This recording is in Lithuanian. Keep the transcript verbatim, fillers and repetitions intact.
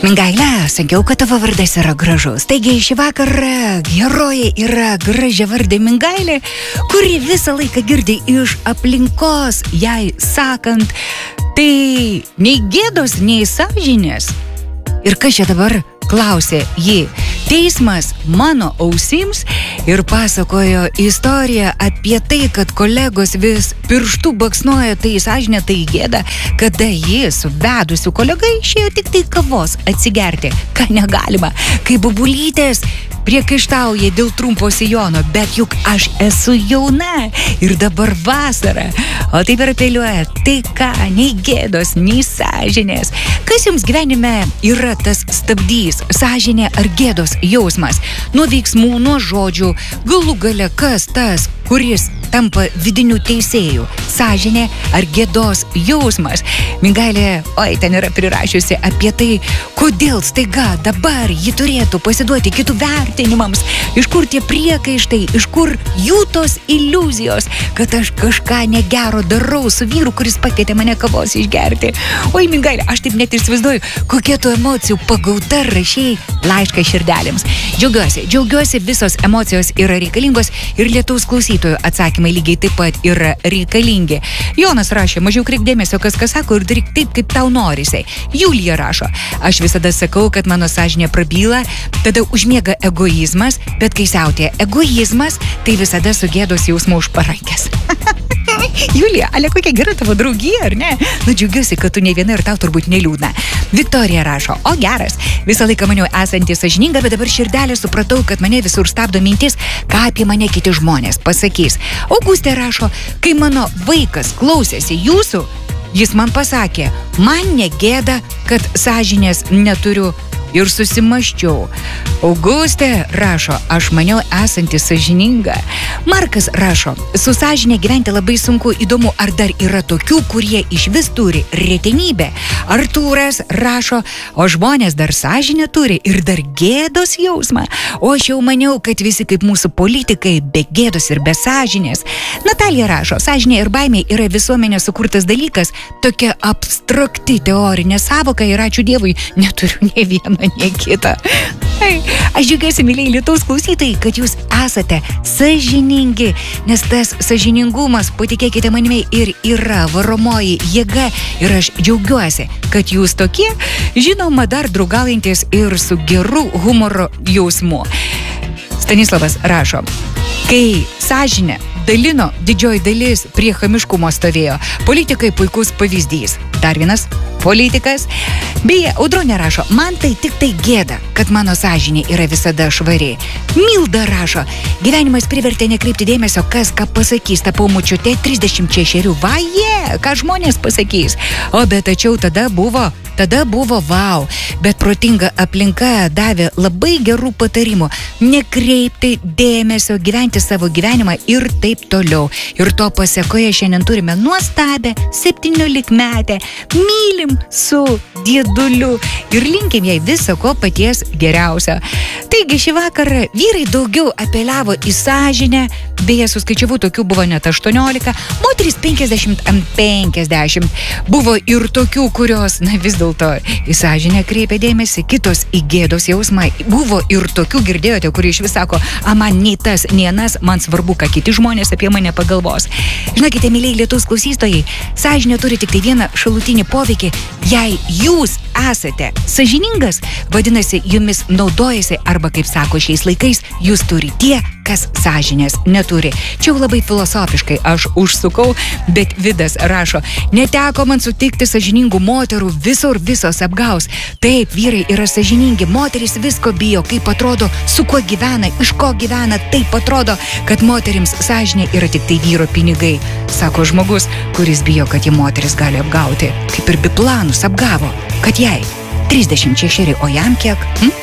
Mingaile, sakiau, kad tavo vardas yra gražus. Taigi šį vakarą herojai yra gražia vardė Mingailė, kuri visą laiką girdi iš aplinkos, jai sakant, tai nei gėdos, nei sąžinės. Ir kas čia dabar klausė ji? Teismas mano ausims ir pasakojo istoriją apie tai, kad kolegos vis pirštų baksnoja tai sąžinė, tai gėda, kada ji su vedusiu kolega išėjo tik tai kavos atsigerti, ką negalima, kai bubulytės priekaištauja dėl trumpo sijono, bet juk aš esu jauna ir dabar vasara, o taip ir apeliuoja, tai ką, nei gėdos, nei sąžinės. Kas jums gyvenime yra tas stabdys, sąžinė ar gėdos jausmas? Nuo veiksmų, nuo žodžių, galų gale kas tas, kuris tampa vidiniu teisėju, sąžinė ar gėdos jausmas? Mingailė, oi, ten yra prirašiusi apie tai, kodėl staiga dabar ji turėtų pasiduoti kitų vertinimams, iš kur tie priekaištai, iš kur jų tos iliuzijos, kad aš kažką negero darau su vyru, kuris pakvietė mane kavos išgerti. Oi, Mingailė, aš taip net įsivaizduoju, kokie tų emocijų pagauta rašiai laišką širdelėms. Džiaugiuosi, džiaugiuosi, visos emocijos yra reikalingos ir lietaus klausytojų atsakymai lygiai taip pat yra reikalingi. Jonas rašė, mažiau kreipk dėmesio, kas ką sako ir daryk taip, kaip tau norisi. Julija rašo, aš visada sakau, kad mano sąžinė prabyla, tada užmiega egoizmas, bet kai siautėja egoizmas, tai visada su gėdos jausmu už parankės. Julija, ale kokia gera tavo draugija, ar ne? Nu, džiaugiuosi, kad tu ne viena ir tau turbūt neliūdna. Viktorija rašo, o geras, visą laiką maniau esanti sąžininga, bet dabar širdelė supratau, kad mane visur stabdo mintis, ką apie mane kiti žmonės pasakys. Augustė rašo, kai mano vaikas klausėsi jūsų, jis man pasakė, man negėda, kad sąžinės neturiu. Ir susimaščiau. Augustė rašo, aš maniau esanti sąžininga. Markas rašo, su sąžinė gyventi labai sunku, įdomu, ar dar yra tokių, kurie iš vis turi retenybę. Artūras rašo, o žmonės dar sąžinę turi ir dar gėdos jausmą. O aš jau maniau, kad visi kaip mūsų politikai be gėdos ir be sąžinės. Natalija rašo, sąžinė ir baimė yra visuomenės sukurtas dalykas, tokia abstrakti teorinė sąvoka ir ačiū Dievui, neturiu ne vieno, ne kitą. Ai, aš džiaugiuosi, myliai lietaus klausytojai, kad jūs esate sąžiningi, nes tas sąžiningumas, patikėkite manimi, ir yra varomoji jėga ir aš džiaugiuosi, kad jūs tokie, žinoma, dar draugaujantis ir su geru humoro jausmu. Stanislavas rašo, kai sąžinė dalino, didžioji dalis prie chamiškumo stovėjo. Politikai puikus pavyzdys. Dar vienas politikas. Beje, Audronė rašo, man tai tik tai gėda, kad mano sąžinė yra visada švari. Milda rašo, gyvenimas privertė nekreipti dėmesio, kas ką pasakys, tapau močiutė trisdešimt šešerių. Va, jie, ką žmonės pasakys. O bet tačiau tada buvo, tada buvo vau, bet protinga aplinka davė labai gerų patarimų. Nekreipti dėmesio, gyventi savo gyvenimą ir taip toliau. Ir to pasekoje šiandien turime nuostabę septyniolikmetę, mylim su dieduliu ir linkim jai viso ko paties geriausio. Taigi šį vakarą vyrai daugiau apeliavo į sąžinę, beje, suskaičiavau, tokių buvo net aštuoniolika, moterys penkiasdešimt ant penkiasdešimt. Buvo ir tokių, kurios, na vis dėlto į sąžinę kreipė dėmesį, kitos į gėdos jausmą. Buvo ir tokių, girdėjote, kurie iš vis sako, a man nei tas, nei anas, man svarbu, ką kiti žmonės apie mane pagalvos. Žinokite, myliai lietaus klausytojai, sąžinė turi tik tai vieną šalutinį poveikį. Jei jūs esate sąžiningas, vadinasi, jumis naudojasi arba, kaip sako šiais laikais, jūs turi tie, kas sąžinės neturi. Čia jau labai filosofiškai aš užsukau, bet Vidas rašo, neteko man sutikti sąžiningų moterų, visur visos apgaus. Taip, vyrai yra sąžiningi, moterys visko bijo, kaip atrodo, su kuo gyvena, iš ko gyvena, taip atrodo, kad moterims sąžinė yra tik tai vyro pinigai. Sako žmogus, kuris bijo, kad jį moteris gali apgauti. Kaip ir biplanus apgavo, kad jai trisdešimt šešeri, o jam kiek? Hm?